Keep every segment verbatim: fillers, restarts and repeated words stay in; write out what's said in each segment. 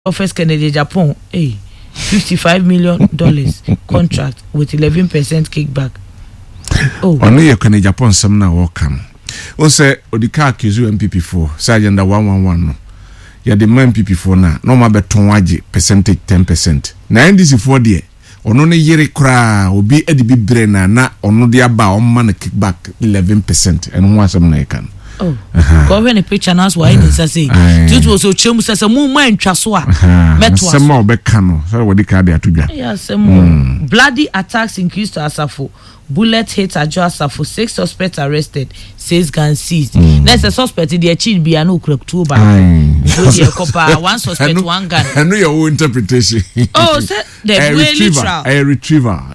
Office Kennedy Japan, hey, fifty-five million dollars contract with eleven percent kickback. Oh, ono ye Kennedy Japan some na wo kam. O say odika akizu M P P four, say agenda one one one no. Ya de M P P four na, no ma beton waje percentage ten percent. Na N D C four de, ono ne yere kra, obi edi bi bre na na ono de aba o ma na kickback eleven percent. Eno ho asem na e kan. Oh, go when a picture now why in say it was so chum says a movement traswa metwa some more bekano so we dey dey atudwa yeah some bloody attacks increased to Asafo, bullet hits at Asafo, six suspects arrested, says gun seized. There's a suspect the chief be an October so the copper one suspect one gun. I know your own interpretation. Oh, say the literal a retriever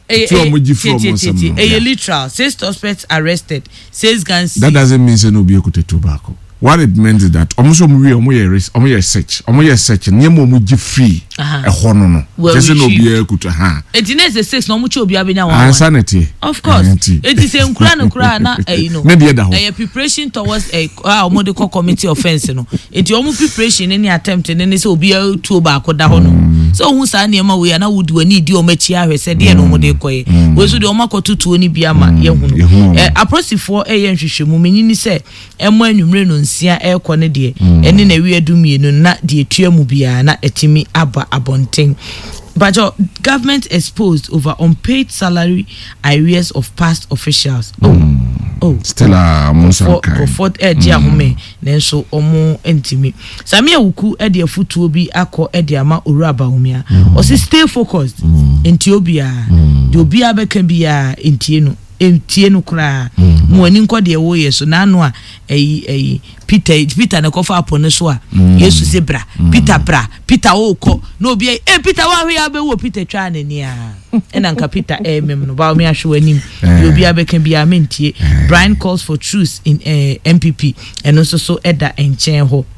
a literal six suspects arrested, says gun seized. That doesn't mean say no be tobacco. What it means is that almost we omo ye omo ye search omo ye search nyem omo gi free e ho no no just no be ekuta ha it is the six no mo chi obi abenya one insanity of course it is nkura no kura na eh no maybe da ho eh preparation towards a omo de committee offense no it omo preparation any attempt any say obi atu ba akoda ho no so hu sa na ema we na wudi wani di omo chi ahwe se de no mo de koye we so de omo akotutu oni bia ma ye hu no eh aprosifo eh ye nhwehwemu menyini se emo anwumre no nsia e ko ne de ene na wi adumienu na de etua mu bia na etimi aba abonten. But government exposed over unpaid salary arrears of past officials. Oh, mm. oh, Stella Musaka. For fourth edi ahome nenso omo entimi. Samia wuku edi afutuo bi akọ edi ama Oraba Umia. Osi stay focused. Enti obia. De obia beka bia entie no. Entie no kra. Mo ani nko de wo yeso na ano a eyi eyi Peter Peter na kofa apone so a Yesu se bra Peter bra Peter oko no obi e Peter wa hwe abewo Peter twa nani a e na nka Peter e mem no ba o me ahwe anim obi abeka bia mentie. Brian calls for truce in uh, M P P and also so eda enchen ho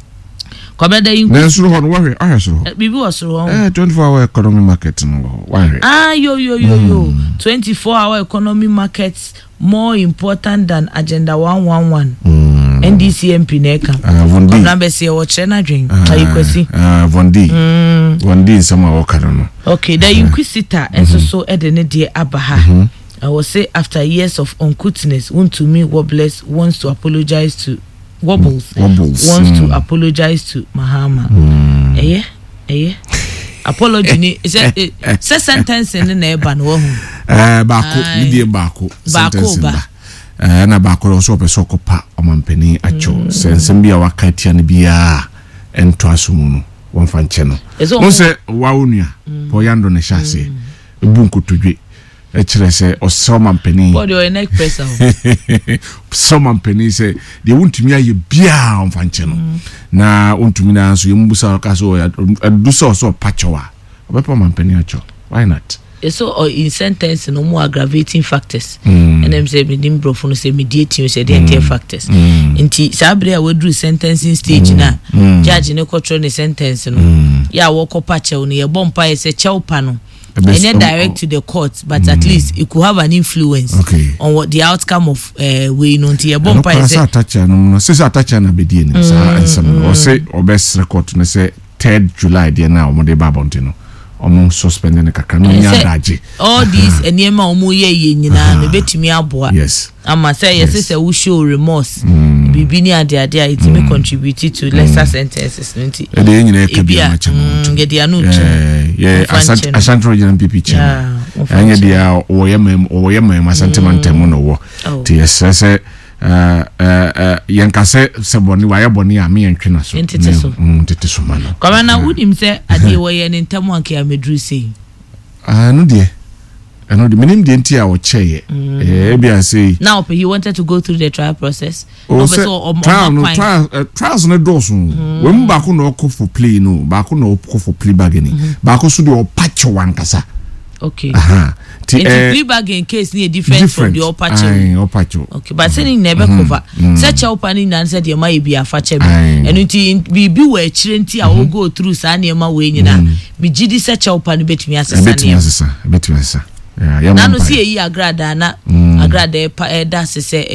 Kwabeda yin Nensuru ho no wa hwe ahesuru ho bibi wasuru ho eh twenty-four hour economy market no wa hwe ah yo yo yo yo twenty-four hour economy markets more important than agenda one one one. mm. N D C M P neka uh, Vondi number say o chena dream ayikwesi uh Vondi mm. Vondi sama wakara no okay the inquisitor and so so edene de abaha. I will say after years of uncouthness want to me Wobbles wants to apologize to Wobbles, Wobbles. wants mm. to apologize to Mahama. mm. eh eh apology ni say say sentence in na eba no ho eh bako ni die bako bako ba eh na bako so peso kopa omampani acho sense bia wakatia ne bia ento asumu no wonfa nche no mo se wa onua po yando ne hyase ebunku todwe e kire se o somampani body o neck pressure somampani se de wontumi aye bia wonfa nche no na wontumi na so yembusa ka so adu so so pachowa obepo mampani acho why not so or in sentence no more aggravating factors mm. and them say me dim bro no say mediating say the entire factors nti sabre we do sentencing stage mm. na mm. judge ne control the sentence no mm. ya wo ko pache no ye bompa ye say chewpa no and then direct to the court but mm. at least it could have an influence okay. on what the outcome of uh, we no nti ye bompa ye say attach no say attach na be die ni sa ansem o say obes record no say third July dia na o mo de babonti no omo suspending the kakra no nya daje all these eniema omo ye ye nyina no betimi aboa yes ama say yes say we show remorse bibi ni ade ade a it may contribute to lesser sentences nti e de nyina e ka bia ma chama ngede anu yeah asantro jina pipi chama anya dia wo ye mem wo ye mem asantemantem no wo ti yes say uh uh yankase seboni wa yeboni a me yentwe na so ntete so ntete so ma no kwa na udim se ade wo ye ntamu anke amedru sei ah no de eno de minim de ntia wo cheye eh bia sei now he wanted to go through the trial process so trial trials no do so we mu ba ko no ko for play no ba ko no ko for plea bargaining ba ko so de o patch wan kasa okay aha T uh, plea bargain case ni different, different from the opacho opacho okay but saying never cover such a opening na say de ma be afache bi enu ti bibi we chire nti a wo go through sa na ma we nyina bi gidi such a opening betimi asesa na betimi asesa betimi asesa yeah ya na no see yi agrada na agrada e da sese e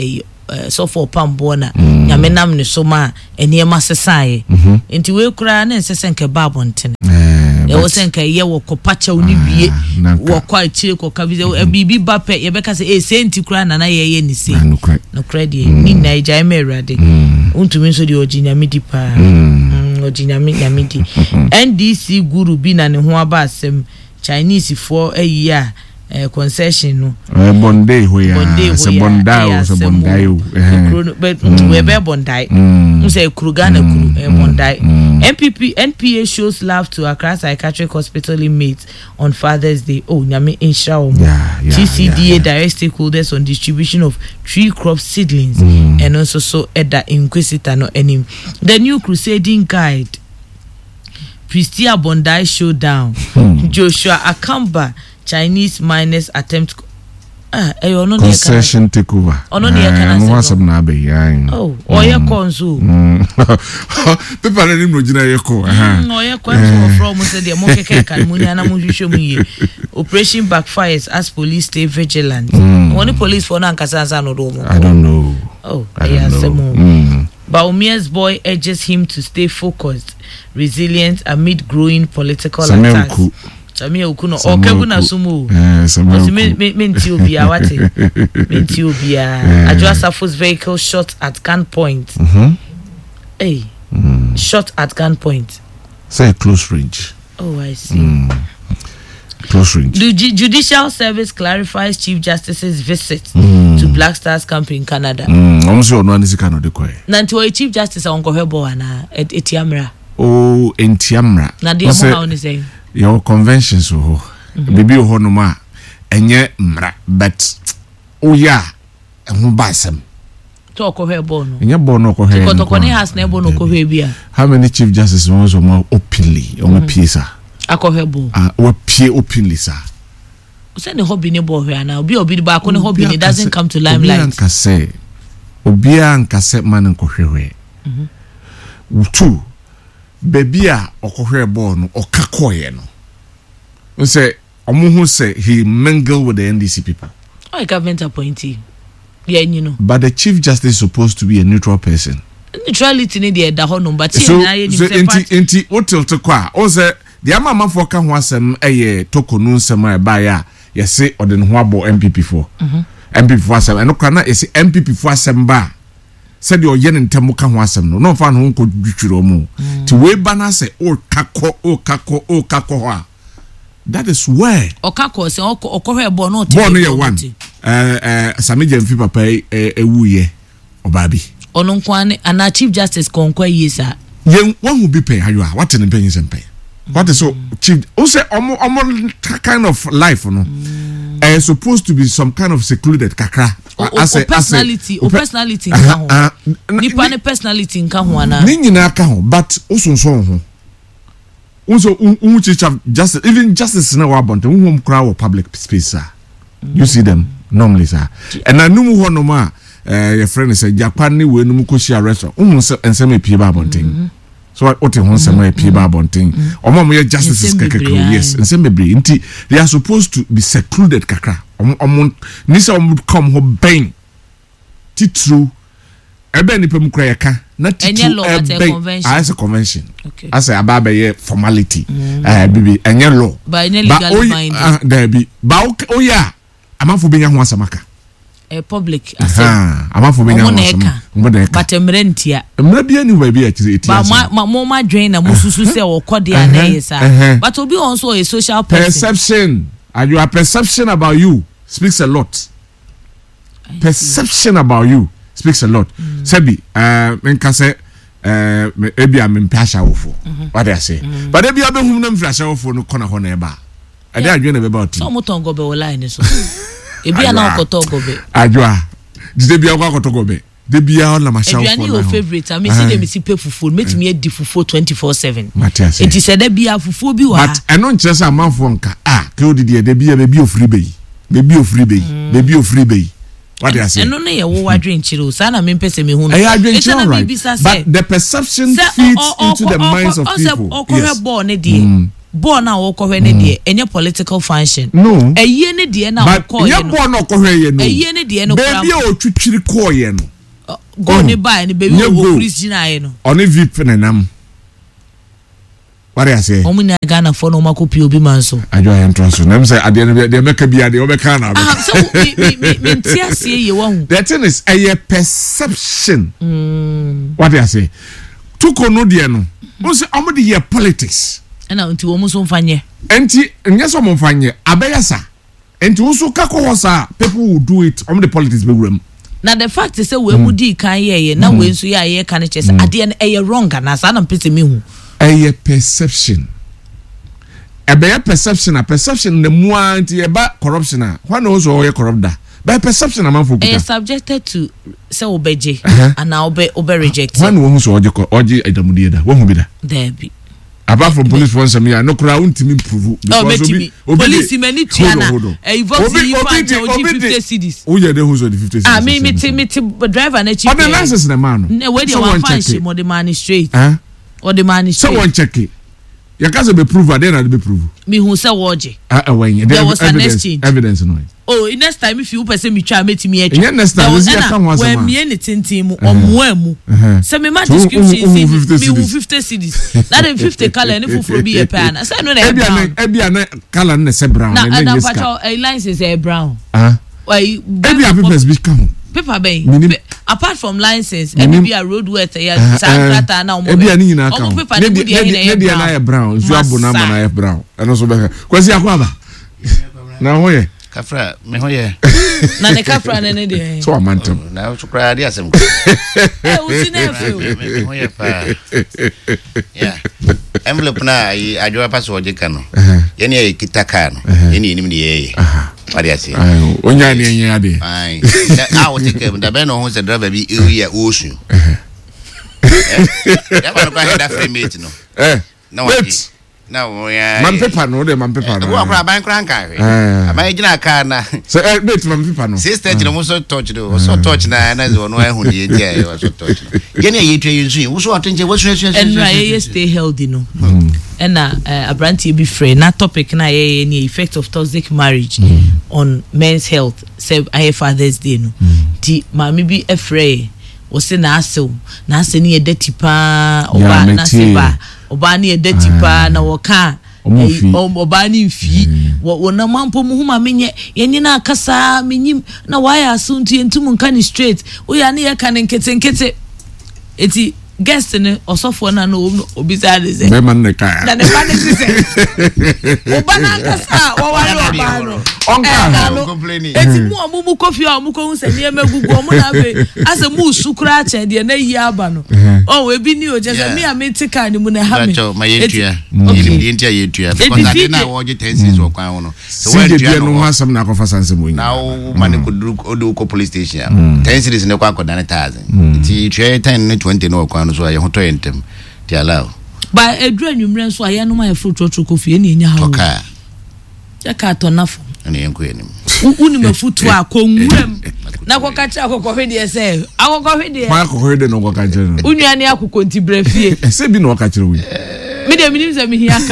so for pambona nyame nam ne so ma eniema sesae enti we kura na nsese nke babo ntene e wo senka ye wo kopacha oni wie wo kwa chire ko kabize bibi bape ye beka se e senti kura na na ye ye ni se no credit ni na ija emerade untumi so di ojinyame di pa ojinyame nyame di N D C guru bi na ne ho aba asem Chinese for a year uh, concession no uh, Bondi hoya se Bondi se Bondi but we be Bondi we say Krugana Kru Bondi N P P N P A shows love to Accra Psychiatric Hospital inmates on Father's Day. Oh nyame insha omo T C D A yeah, yeah. direct stakeholders on distribution of tree crop seedlings mm. and also so at the inquisitor no any the new crusading guide Pristia Bondi showdown. Hmm. Joshua Akamba Chinese miners attempt ah eh ono ne concession takeover. Ono ne kana no wasam na be yan. Oh, oye konzo. People na nim no gina ye ko. Ah. Oye konzo from say dey mo keke kan mu nya na mo hwehwe mu ye. Operation backfires as police stay vigilant. Only police for na nkasa ansa no do mo. I don't know. Oh, yeah, mm. Baumia's boy urges him to stay focused, resilient amid growing political Samia attacks. Uku. Samia Uku no okeguna sumu. Eh, Samia Uku. Me me me nti obia wate. Me nti obia. Ajwa Safo's vehicle shot at gunpoint. Mhm. Hey. Mm. Shot at gunpoint. Say close range. Oh, I see. Mm. Close range. The G- Judicial Service clarifies Chief Justice's visit mm. to Black Stars Camp in Canada. Mm. Almost you know this kind of the koi. Nanti wa Chief Justice on kohebo ana et etiamra. Oh, entiamra. Na dia mo how ni say. Your conventions ho. Bibi ho no ma enye mra but oh yeah, ehun basem. To kohebo no. Enye bo no kohebo. Ko to ko ne has na ebo no kohebia. How many Chief Justices was more openly on a piece? Akohebo. Ah, we pie openly sir. Say the hobby ne bo hwe na obi obi ba ko ne hobby ne doesn't come to limelight. Obi anka say obi anka say man nkohwehwe. Mhm. Two baby a okohwebo no okakoye no. We say omo hu say he mingle with the N D C people. Oh, government appointee. Yeah, you know. But the Chief Justice is supposed to be a neutral person. Neutrality ne dey da ho no but so, na ye ni so say enti enti hotel to kwa. O say the amama for ka ho asem eye tokonu nsem a ba ya yesi ode ne ho abo M P P for. Mhm. M P P for asem eno kwa na yesi M P P for asem ba. Said your yen ntemu ka ho asem no. No fa no nko dwitwiro mu. Ti we ba na say o kako o kako o kako ho. That is where okako say okohwebo no te. Born ye one. Eh eh Samija mfi papa ewuye obabi. Ono nkwane ana Chief Justice konkwa yesa. Yen one who be pay ayo a what in penny sempe. What is so Chief o say omo omo kind of life no mm. uh, supposed to be some kind of secluded kakra o, as a personality o personality nka ho nipa ne personality nka ho ana ni nyina ka ho but o sonson ho unso un Chief Justice even justice na wa bonte un kra wo public space sir. You see them normally sir and anum ho no ma eh your friend say Japan ni we num ko share restaurant un se ensem pie ba bonten. So what you want some P Babonting or mom justice kakra yes and some baby nti they are supposed to be secluded kakra om nisa om come ho ben titru ebe ni pem kra yaka na titru ebe as a convention okay. As a ababa ye formality eh bibi enye law by legal mind there be ba o ya amafo benya ho asamaka a public asem amafo benya ho asamaka but emrentia emra bia ni ba bia chire eti ba ma mo ma dwen na mususu se wo kode ana yesa but obi also a social person perception and your perception about you speaks a lot. Perception about you speaks a lot. Mm. Sebi uh menka say uh ebi am mpasha wofo what they say mm. But ebi abehum na mfrasha wofo no kona ho na eba e dey adwen na be about so motongo be online so ebi ana okotogo be adwa dide bia okotogo be de bia na masha wofo na your favorite I mean see dem see pay fufu metimi edi fufu twenty-four seven Matias it is de bia fufu bi wa but eno nkyere say amanfo nka ah ke odidi de bia be bi ofri be baby ofri be baby ofri be what they say eno na ye wo wadwen kyere o sa na me pese me hu no it's na right but the perception feeds into the minds of people okore ball ne de ball na okore ne de enye political function no eye ne de na okore no but ye ball na okore ye no eye ne de no baby o twitwiri ko ye no go ne buy ne baby wo Christina aye no oni vip na nam what I say omu na Ghana for no makopi obi man so ajo ayen transfer na say ade na de make bia de obeka na ah so me me me ntiasie ye wo the thing is a perception mm. what I say tuko no de no o say omo de ye politics na nti wo mu so mfanye enti nya so mo mfanye abeyasa enti wo so kako ho sa people will do it omo the politics be wura. Now the fact is say we mu di kan ye na we nso ya ye kan che say ade na e wrong na sa na mpese me hu a perception a be perception a perception the mu anti e ba corruption a why no so ye corrupt da by perception am for kuta subjected to say obeje and now obe obe reject why no so oje oje edamudie da wo hu bi da there be apart from police force me no kura untimi prove because obi police many tiana e vote you find oji fifty cedis o ye dey hu so the fifty cedis ah me me me driver na chief on the license na man no we dey one fan she mo the man straight eh or the man straight so one check it you can say be prove and then na be prove me hu say woje ah when there was an exchange evidence no oh next time if you person me try metimi e twa next time we see come once we me ni tintin mu omo amu say me ma description see me hu fifty cedis na dem fifty color ni fufuro bi e pa na say no na brown e bia na color na say brown na na pacho a license is brown ah why e bia papers be come paper bay apart from license e be a road worth ya sankrata na omo e bia ni nyina ka omo paper na budi ya na brown so abona na na brown eno so be kwasi akwaba na ho ye kafra me ho ye na ne kafra na ne de so amantam na so kra dia asem eh usi na feel me ho ye pa yeah envelope na ai ajo pa so je kanu ye ne kitaka no ye ne nim de ye wadi ase ayo onya ne yen ade ai ah o take da be no ho se driver bi e ya osu eh ya ba no ka head frame mate no eh no wait no yeah man paper no de man paper no wo akra ban kran kan we abai gina ka na so eh mate man paper no sister gina mo so touch do so touch na na zo no ehun de dia e so touch gina ye twa yinsu wo so atenje wo so so and na ye stay healthy no and na abranti be free na topic na ye ni effect of toxic marriage on men's health say I Father's Day no ti mami bi efrey o se na asew na ase ni edati pa oba na se ba oba ni edati pa na wo ka oba ni mfi wo na mampo mu huma menye yenye na akasa menyim na waya asuntu yentum nka ni straight o ya ne ye ka ne nkete nkete eti guest ne osofo na no obi za de ze be man ne ka na ne ba ne se oba na akasa wo wa lo ba no onka no complaining eti mu amu mu kofi a mu ko hu se ne magugu o mu na be ase mu sukura che de na yi aba no o we bi ni o je se me a me tika ni mu na ha me acho mayetua ni di ntia yetua because ade na wo je ten cents o kwan ho no so when tua no hasam na akofa sanse mu na o mane ko duru odo ko police station ten cents ne kwa ko dan one thousand ti tue ten ne twenty no kwan no so ye ho to yentem ti allow ba edru anwumre so aye no ma ye fruit tro ko fie ni nya ha oka ya ka to nafo ani enko enim uni mafutu akonwuram na kokachi akoko hwede se akoko hwede ma akoko hwede no kokachi no unuane akoko ntibrafie se bi no kokachi wi me de minim se me hiaka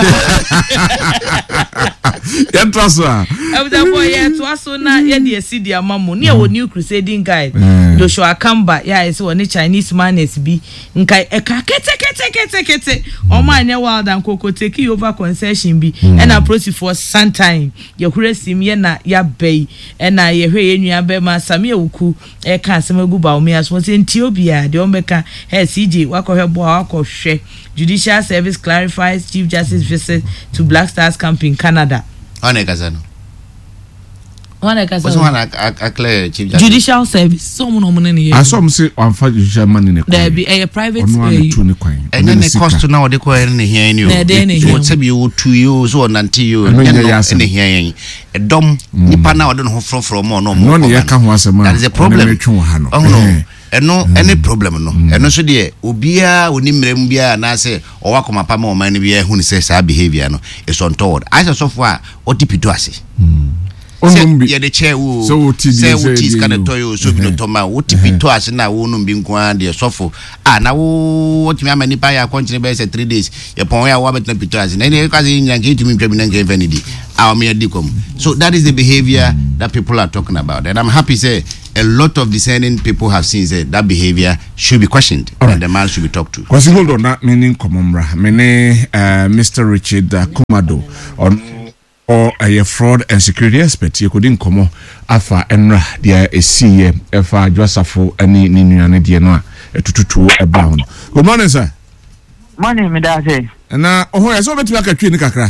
ya traso a abda boy ya twaso na ye de asidi amamo ne wo new crusading guide Joshua Kamba ya ese woni Chinese manners bi nkai eka kete kete kete kete o ma anya wild and koko take over concession bi and approach for sometime ye kuresim ye na ya bei na ye hwe ye nua be ma same awuku e ka asemagu ba o me aso se Ethiopia de o meka he C J wakohwe bo wakohwe Judicial Service clarifies Chief Justice visit to Black Stars camp in Canada. One kazano. One kazano. What's one a clear Chief Justice? Judicial Service. Some no money. I saw say on for judicial money ne. There be a private. And then the cost now they call in here you. So say you two you so nanti you and in here. A dom nipa na odon ho from from no more. No ka ho asema. That is a problem. Oh no. Eno any problem no eno so de obia oni mrem bia na say o wakoma pa ma o man bia hu ni say sa behavior no is untoward I so for otipito ase onum ye de chair wo so say what is kind of toyo so bi no to ma otipito ase na wo no bi nkwa de sofo ah na wo otimi amani pa ya continue be say three days ye pon ya wo betina pito ase na ne kaze nyanke itimi ntwa bi na nke vanity ah me adi kom so that is the behavior that people are talking about and I'm happy say a lot of discerning people have seen that that behavior should be questioned right. and the man should be talked to. Because hold on, that meaning Komomra, mene uh, Mister Richard uh, Kumado on or a fraud and security expert. You couldn't come afa enra dia esi efa Josafo ani ni nuane die no a etututu eba ho. Good morning, sir. Morning, me da say. Na oho ya so betu aka twi ni kakra.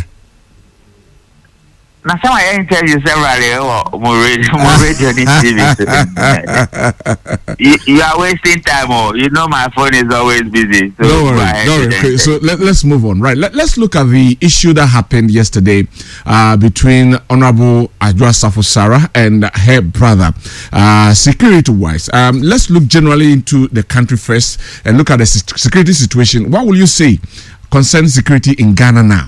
Na some I interview several or more radio, more radio T V. you, you are wasting time. Oh, you know my phone is always busy. So don't worry, don't worry. Okay, so let, let's move on. Right, let, let's look at the issue that happened yesterday uh, between Honorable Adwoa Safo Sarah and her brother, uh, security-wise. Um, let's look generally into the country first and look at the security situation. What will you say concerning security in Ghana now?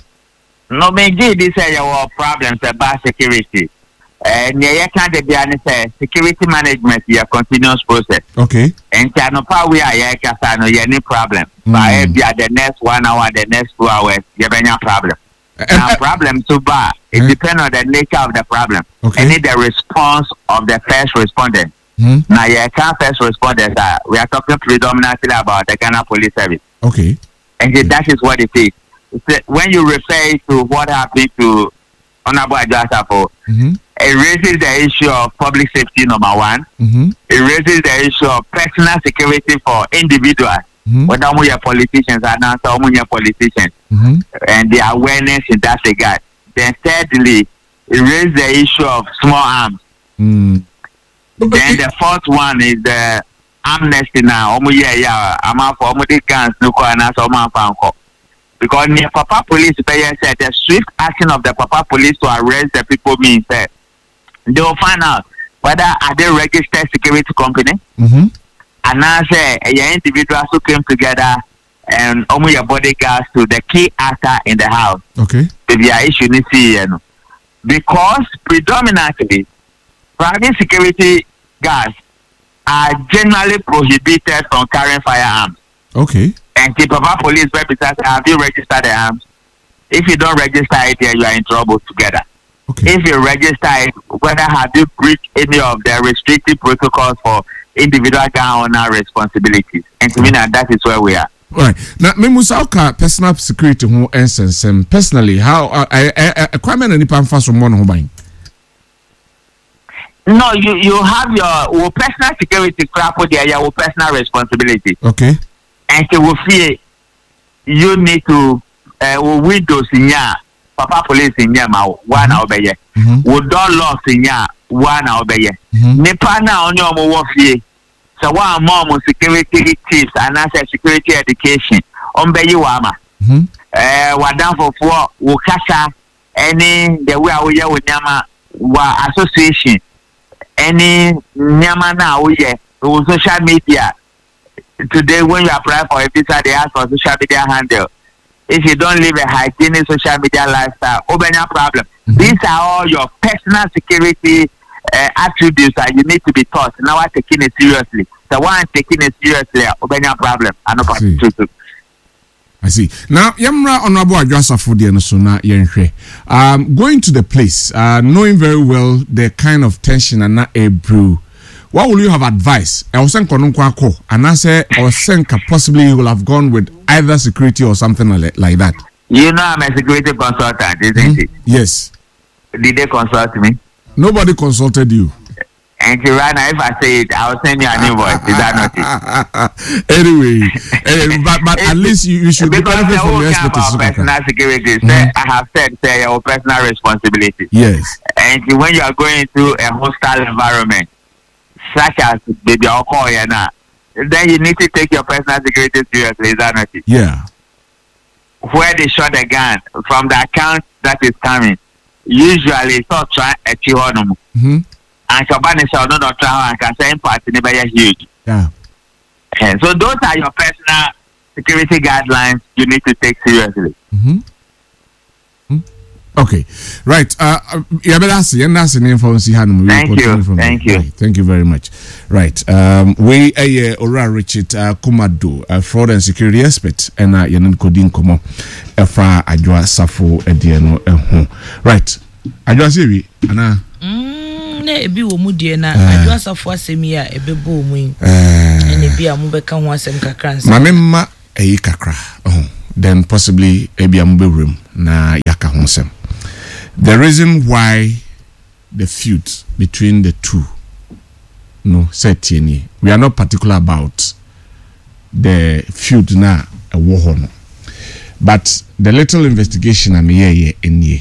No, maybe this is your problems about security. And you can't be honest, security management is a continuous process. Okay. And no power we are here, no any problem. But if you are the next one hour, the next two hours, you have any problem. Uh, now, uh, problem so bad. It uh, depends on the nature of the problem. Okay. And the response of the first respondent. Mm-hmm. Now, you can't first responders. Uh, we are talking predominantly about the Ghana Police Service. Okay. And okay. that is what it is. When you refer to what happened to Honorable Adwoa Safo, mm-hmm. it raises the issue of public safety, number one. Mm-hmm. It raises the issue of personal security for individuals, mm-hmm. whether we are politicians or not, or we are politicians, mm-hmm. and the awareness in that regard. Then thirdly, it raises the issue of small arms. Mm. Then the fourth one is the amnesty now. Yeah, yeah, I'm out for guns, no and that's because the Papa Police said the swift action of the Papa Police to arrest the people means that they will find out whether are they registered security company, mm-hmm. and now say a individuals who came together and only your bodyguards to the key actor in the house. Okay. They are issuing it, because predominantly private security guards are generally prohibited from carrying firearms. Okay. And the Papa Police represents, have you registered the arms? If you don't register it here, you are in trouble together. Okay. If you register it, whether have you breached any of the restrictive protocols for individual gun owner responsibilities? And to me, that, that is where we are. All right. Now, Memusauka, personal security, who essence, and personally, how I I quite many people fast from one home. No, you, you have your, your personal security crap there, your personal responsibility. Okay. And so we feel you need to uh, windows in ya, Papa Police in ya, one hour by year. We don't lost in ya, one hour by year. Nepana on your warfare. So one mom security tips and answer security education. On by you, Ama. Uh, what down for four, Wukasa, any the way we are with Yama association, any Yama now, we are social media. Today, when you apply for a visa, they ask for social media handle. If you don't live a hygienic social media lifestyle, open your problem. Mm-hmm. These are all your personal security uh, attributes that you need to be taught. Now, I'm taking it seriously. So, one taking it seriously, open your problem. I know. I see. Now, Yamra Honorable Adwoa Safo de Sona Yenhwe. Um, going to the place, uh, knowing very well the kind of tension and not a brew. What will you have advised? I was saying Konunkwa and I say or saying possibly you will have gone with either security or something like, like that. You know I'm a security consultant, isn't mm-hmm. it? Yes. Did they consult me? Nobody consulted you. And Tirana, if I say it, I'll send you an invoice. Is that not it? Anyway, uh, but, but at least you, you should be benefit from your expertise. Personal security, mm-hmm. say, I have said, say your personal responsibility. Yes. And when you are going through a hostile environment, such as baby or call you now, then you need to take your personal security seriously, is that not it? Yeah. Where they shot the gun from the account that is coming, usually it's not trying a chihonum. Mm-hmm. And Shabani shall not try and can say impact in a huge. Yeah. And so those are your personal security guidelines you need to take seriously. Mm-hmm. Okay, right. Uh, yeah, but that's the that's the name for Hanum. Thank you. Thank you. Right. Thank you very much. Right. Um, we a uh, Ora Richard uh, Kumado, a fraud and security expert, and uh, Yanin Kodin Komo, a fra Adwoa Safo Ediano. Right. Adwoa Sebi, Anna. na ebi wo mu die na adu asafo asemi a ebebo mu yin ene bi a mu beka ho asem kakra nsa mame ma eyi kakra oh then possibly ebi a mu bewrem na yaka ho asem. The reason why the feud between the two no certainly we are not particular about the feud na a war no, but the little investigation am here enie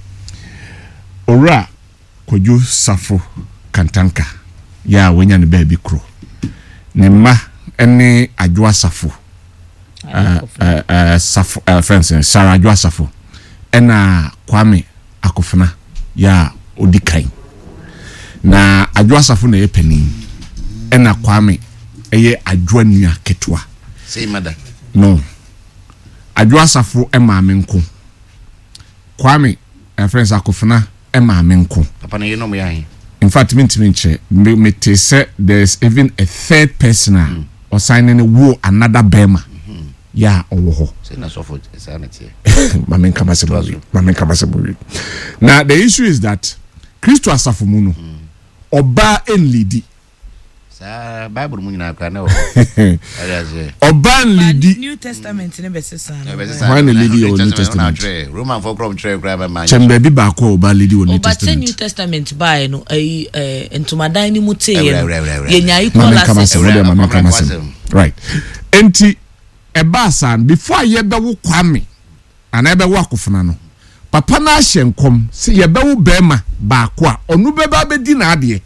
ora Kojo Safo Kantanka ya wenya ne baby kro ne ma ene Adwoa Safo uh, uh, uh, Safo uh, friends Sarah Adwoa Safo ena Kwame Akofena ya odikan na Adwoa Safo na yepeni ena Kwame eye Adwoa nua ketwa say mother no Adwoa Safo e ma menko Kwame uh, friends Akofena Emma Menko. Papa na you know me ahin. In fact, me me me me te say there's even a third person mm. or signing a war another Bema. Mm-hmm. Yeah, oh. Say na so for sanity. Mamen kabasebo. Mamen kabasebo. Now the issue is that Christo asafumuno mm. oba enlidi. Sa Bible mu nyina akra na o. Oba enlidi. New Testament ne besesa. Why na lady or New Testament? Roman for crop trade grab man. Chembe bi ba ko oba lady or New Testament. Oba New Testament buy no eh entomadan ni mu te ye nya equal access. Right. Enti eba san before ye be wo Kwame ana ebe wo Akofena no. Papa na ahyenkom se ye be wo bema ba ko a onu be ba be di na ade.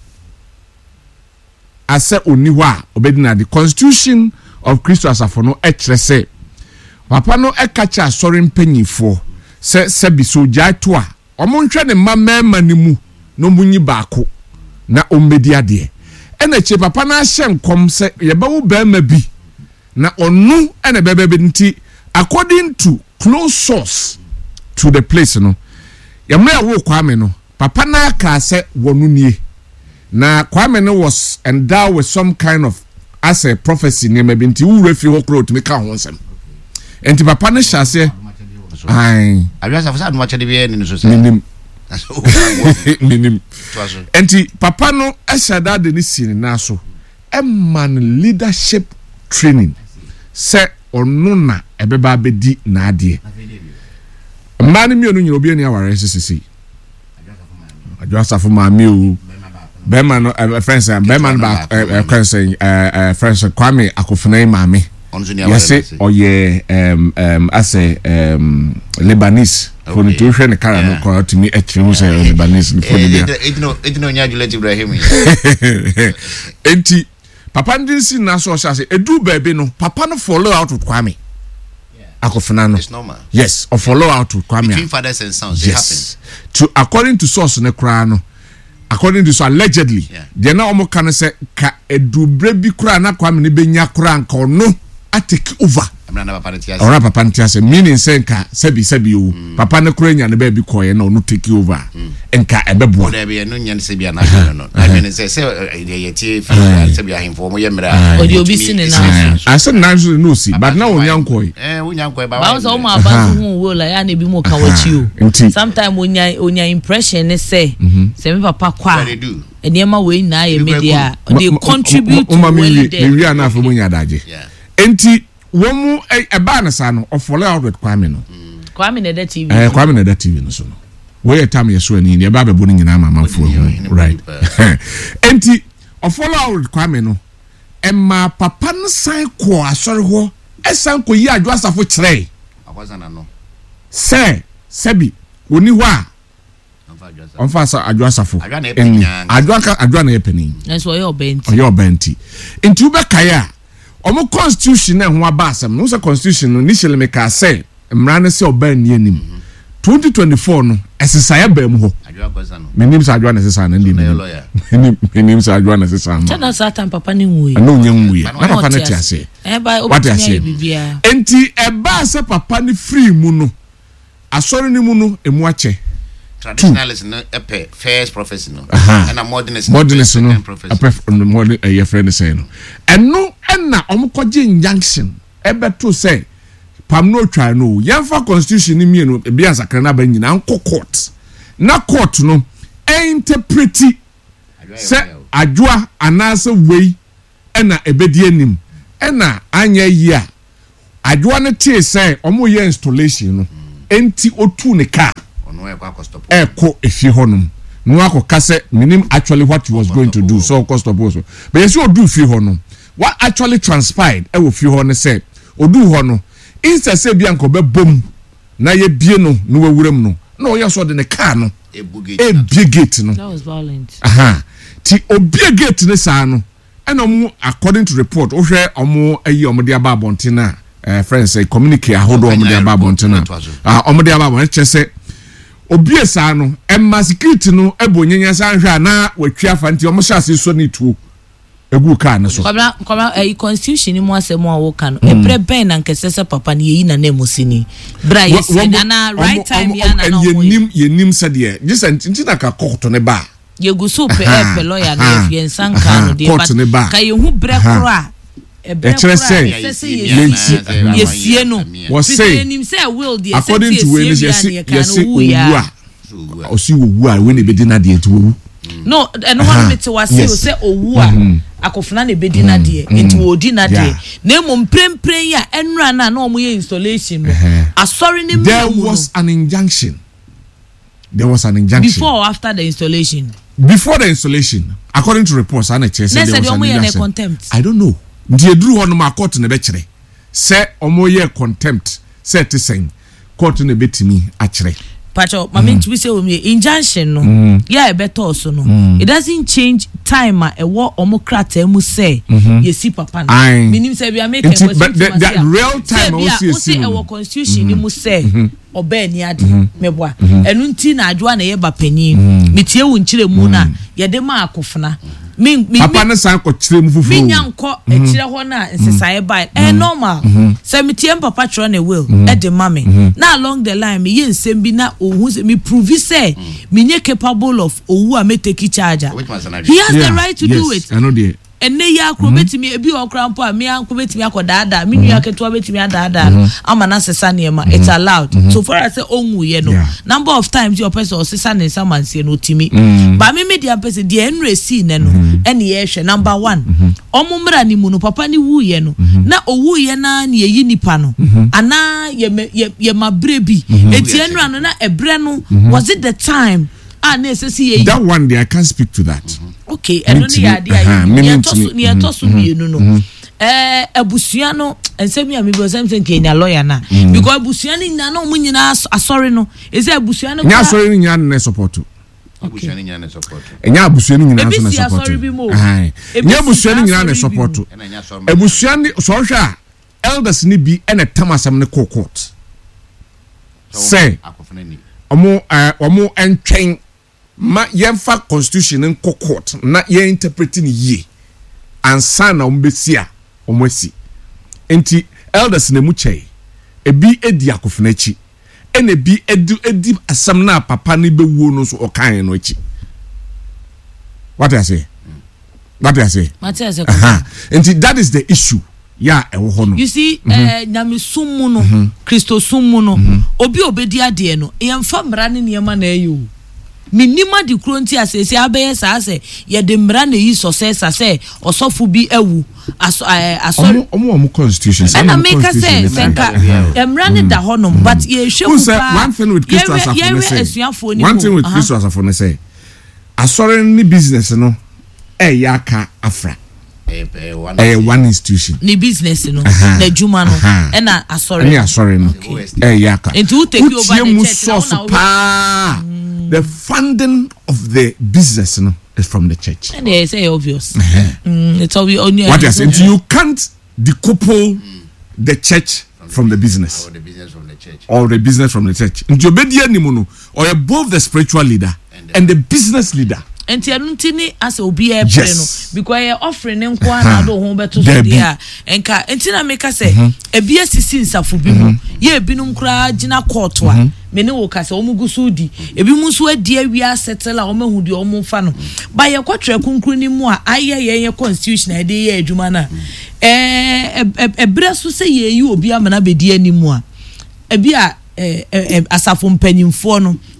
Ase oniwa obedina the constitution of Christo Asafo no ekre se papa no ekacha asori mpanyifo se se biso jaito a omonhwe ne mamema ne mu no munyi baako na ombedi ade ena che papa na ahye nkom se yebawo bema bi na onu ena bebebe nti according to close source to the place no yamra wo Kwame no papa na aka se wonu nie na Kwame no was endowed with some kind of as a prophecy name maybe nti wo refi ho kro to make ho nsem enti papa no hyase ai Adwoa Safo sa no machede bi ene so se minim minim enti papa no ashada de ni sini na so e man leadership training se onu na ebeba bedi na ade man mi onu nyiro bi eni aware sisi Adwoa Safo ma mi o Bema no uh, friends uh, Bema ba uh, friends uh, uh, friends Kwame Akofena mame yes or ye um um as a um Lebanese for the tuition the car no call to me e trim say Lebanese for the it no it no nya Juliet Ibrahim enti papa ndinsi na so say edu baby no papa no follow out with Kwame Akofena no it's normal yes or follow out with Kwame between fathers and sons yes. It happens to according to source ne kra no according to so allegedly they na omo kan say ka edubre bi kura na Kwame ne benya kura nka ono a take over amna papa ntia ora papa ntia say meaning say nka sabi sabi o papa ne kura nya ne ba bi koye na ono take over nka ebeboa na be no nya ne sabi na no I mean say say ye tie fi sabi ahemfo mo ye mra odi obi sine na I said na no see but now onya nkoy eh onya nkoy ba ba so mo abazu hu wo la ya na bi mo ka wachi o sometimes onya onya impression ne say say me papa kwa enema we na ye media they contribute to well there we are na for munya daje enti wo mu e ba na sa no of follow out with Kwame no Kwame na da T V eh Kwame na da T V no so no we time yeso ani ne ba be bo nyina ma manfo right enti of follow out with Kwame no emma papa no san ko asori ho esan ko yi Adwoa Safo kire akwazana no se sebi oni ho a onfa sa Adwoa Safo eni Adwoa ka Adwoa na yepeni that's why your benti your benti enti ube kaya omo constitution na ho aba asem no se constitution no initially make ka say mra ne se oba ni anim twenty twenty-four no esesaya ba mu ho Adwoa kwasa no menim sa Adwoa na esesaya na ndi menim menim sa Adwoa na esesaya no tana satan papa ni nwuye na onye nwuye na papa na ti ase eh ba obinya bibia enti eba se papa ni free mu no asori ni mu no emu ache traditionalist no epe first prophecy no and a modernist modernist no a modern a your friend say no and no and na omkoje injunction ebeto say pam no twa no yemfa constitution ni mie no bia sakra na ba nyina nko court na court no interpret se adwoa anase wei ena ebedi anim ena anya yi a adwoa ne tie say omo ye installation no enti otu ne car ono e kwa stop e ko efie honum no akoka say minim actually what he was going to do so cost of also but yes you do fie honum what actually transpired e wo fie honum say odu ho no instead say bia nko be bom na ye bie no no wawuram no no ye so de ne car no e big gate no that was violent aha ti obie gate ne sa no and omo according to report ohwe omo ayi omo de aba bontina eh friends say communicate ahodo omo de aba bontina ah omo de aba bon che say obie sa no emma security no ebonyenya sa hwe na watwi afa nti omo sha se so ni tuo egu ka ne so kwabra kwabra eh constitution ni mo asemo a wo ka no e pre ben na nkesese papa ne yi na na emosini bra yes na right time ya na no yenim yenim sade just nti na ka court ne ba yegusu pe e pe lawyer na fie nsanka no de ba ka yehu bre kro a e bre kro a yesie no say nim say will the according to we yes yes owua o si owua we ne bedi na de etu no eno one mete wase o say owua akofuna ne bedi na de enti odi na de na emo prempren ya enra na na omo ye installation no asori ne there was an injunction there was an injunction before or after the installation before the installation according to reports and it said there was an injunction contempt I don't know the edru ho no ma court na be kire say omo ye contempt say te sen court na betimi a kire pacho mama nti we say we injunction no yeah e better so no it doesn't change time e wo omo krata mu say yesi papa no minim say we are making but that real time we see see e wo constitution ni mu say oba ni ade meboa enu nti na adwoa na ye ba pani metie wo nkire mu na ye de ma akofuna min min papa ne san ko kire mu fufu min yanko e kire ho na nsesae ba e normal say metie papa tro na will e de mame na along the line me ye nsem bi na ohun me prove say me nye capable of owu a me take charge he has yeah, the right to yes, do it I know the enne ya akro betimi ebi okra mpo a me anko betimi akodaada me nua keto betimi adaada ama na sesa ne ma it's allowed so far as say onwu ye no number of times your person or sesa ne samanse no timi ba me media person the enre see ne no ene ye hwe number one omumra ni mu no papa ni wu ye no na owu ye na ne yi nipa no ana ye ye mabre bi eti enra no na ebre no was it the time ah na sesi ye that one day I can't speak to that okay eno ni ya dia ni tosu ni tosu mienu no eh abusua no ensemi ami bo sem sen kenya lawyer na because abusua ni na no munyina asori no is abusua no nya asori ni nya na support abusua ni nya na support enya abusua ni nya na support nya abusua ni nya na support abusua ni so hwa elders ni bi ene tamasam ne court say omo omo entwen ma yemfa constitution in court na ye interpreting ye ansa na ombesia omwesi enti elders na mu chei ebi edi akofnachi ene bi edu edi asam na papa ni bewuo no so okan no achi what I say what I say aha enti that is the issue ya ewo ho no you see eh nyame summu no Kristo summu no obi obedi ade no yemfa mra ne niema na ayo minima di kronti asese abeye sa ase ye de mra na yi success ase osofu bi ewu aso aso omo omo constitution say na make say senka emra ne da honom but ye hweku pa one thing with Christo asafo say one thing with Christo asafo say asore ni business no e yaka afra eh one institution ni business no na juma no e na asore ni asore no eh yaka into who take over the church now the funding of the business no is from the church and they say obvious mm, it's obvious only what is it you can't decouple the church from the business or the business from the church or the business from the church into obedia ni no or above the spiritual leader and the, and the business leader enti anuntini as obi e pre no because e offering nko ana do ho beto so dia enka enti na make say ebi asisi nsafo bi mu ye ebinum kra gina court a me ne wo ka say omugusu di ebi mu so adi awia settle a omahu di omfa no ba ye kwotre kunkuru ni mu a aye ye constitution e de ye adwuma na eh ebre so say ye yi obi amana be di animu a ebi a asafo mpanyimfo no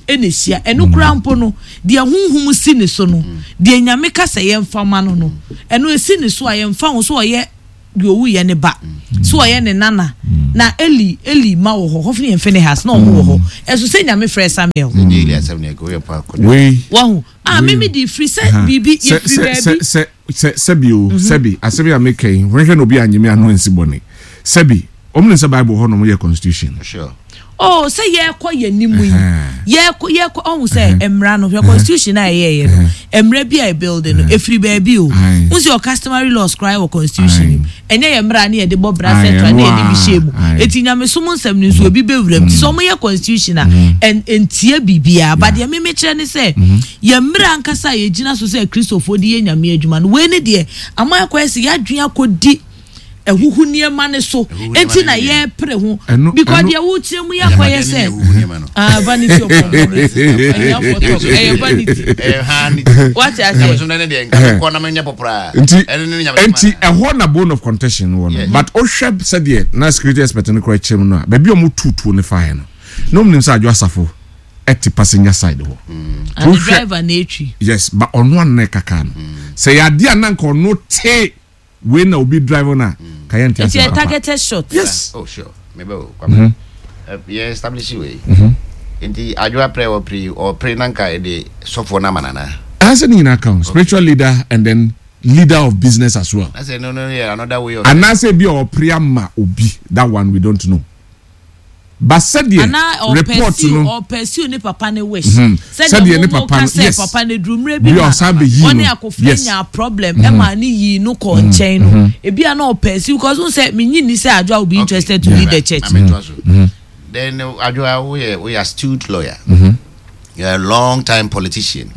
enesia eno kura mpo no de honhom si ne so no de nyame kasa ye mfama no no eno esi ne so aye mfa wo so ye de owu ye ne ba so ye ne nana na eli eli ma wo ho hofni en fene has na o wo ho eso se nyame frɛ Samuel Eli asem ne go ye pa ko we wo ah mimi di free se bibi ye free baby se se se bi o se bi asebi ameken when hwe no bi anyeme ano ensi bone se bi omne se bible ho no mo ye constitution sure oh say ye kwa ye nimu ye kwa ye kwa on say emra no constitution na ye ye no emra bi a building no efri baby o unse your customary laws cry or constitution enye ye emra na ye de bobra central na ye de bi shemu etinyame so mun sam ni so obi bewuram ti so mo ye constitution na en entie bibia but ye me kire ni say ye emra nkasa ye gina so say Christopher di ye nyame adwuma no we ne de amaya kwa se ya dwan akodi ehuhu niema ne so enti na ye pre ho because ye wo tie mu ya kwa ye se ah vanity of eh vanity eh hani what I say so na ne de nka ko na menya popra enti ehon na bone of contention wo no but o hweb said ye na security expert no kwa chem no ba bi o mo tutu ne fa no no mnim sa adwo asafo eti passenger side ho and driver na etwi yes but ono an na kaka no say ya dia na nka ono te we na obi driver na kayan tia it's a targeted shot yes oh sure maybe kwa yeah establish way enti adwa pray or pray or pray nanka e de sofo na manana as an in account spiritual leader and then leader of business as well I say no no yeah another way of and I say be or prayer ma obi that one we don't know but said the report no or pursue ne papa ne wish said the ne papa yes papa ne drumre bi one akofrenya problem e ma ni yi no ko nchen no e bia na o pursue because who say me nyini say adwa will be interested to lead the church then adwa we we astute lawyer you're a long time politician